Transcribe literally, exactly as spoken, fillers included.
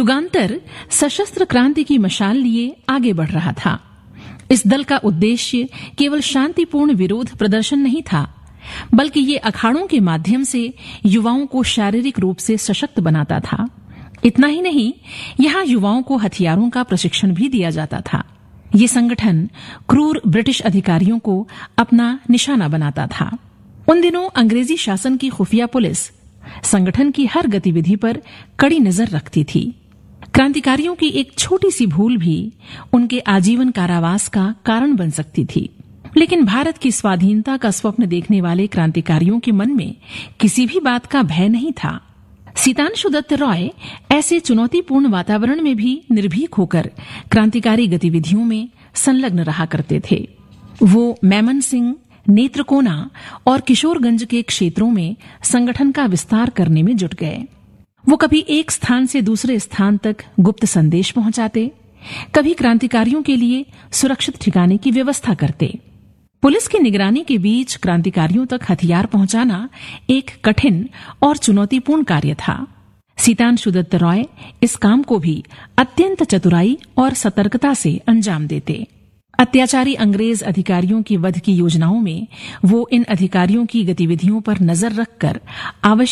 युगांतर सशस्त्र क्रांति की मशाल लिए आगे बढ़ रहा था। इस दल का उद्देश्य केवल शांतिपूर्ण विरोध प्रदर्शन नहीं था, बल्कि ये अखाड़ों के माध्यम से युवाओं को शारीरिक रूप से सशक्त बनाता था। इतना ही नहीं, यहाँ युवाओं को हथियारों का प्रशिक्षण भी दिया जाता था। ये संगठन क्रूर ब्रिटिश अधिकारियों को अपना निशाना बनाता था। उन दिनों अंग्रेजी शासन की खुफिया पुलिस संगठन की हर गतिविधि पर कड़ी नजर रखती थी। क्रांतिकारियों की एक छोटी सी भूल भी उनके आजीवन कारावास का कारण बन सकती थी। लेकिन भारत की स्वाधीनता का स्वप्न देखने वाले क्रांतिकारियों के मन में किसी भी बात का भय नहीं था। सीतांशु दत्त रॉय ऐसे चुनौतीपूर्ण वातावरण में भी निर्भीक होकर क्रांतिकारी गतिविधियों में संलग्न रहा करते थे। वो मैमन सिंह, नेत्रकोना और किशोरगंज के क्षेत्रों में संगठन का विस्तार करने में जुट गए। वो कभी एक स्थान से दूसरे स्थान तक गुप्त संदेश पहुंचाते, कभी क्रांतिकारियों के लिए सुरक्षित ठिकाने की व्यवस्था करते। पुलिस की निगरानी के बीच क्रांतिकारियों तक हथियार पहुंचाना एक कठिन और चुनौतीपूर्ण कार्य था। सीतांशु दत्त रॉय इस काम को भी अत्यंत चतुराई और सतर्कता से अंजाम देते। अत्याचारी अंग्रेज अधिकारियों की वध की योजनाओं में वो इन अधिकारियों की गतिविधियों पर नजर रखकर आवश्यक